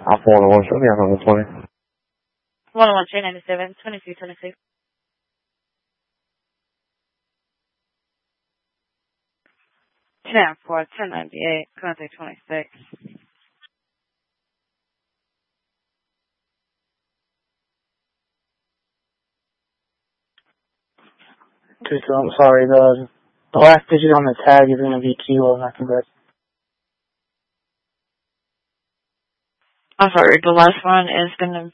I'll pull the one. Show me on the 20. 101 397 2326. Ten for 1098, currently 26. I'm sorry, the last digit on the tag is going to be kilo, not congrats. I'm sorry, the last one is going to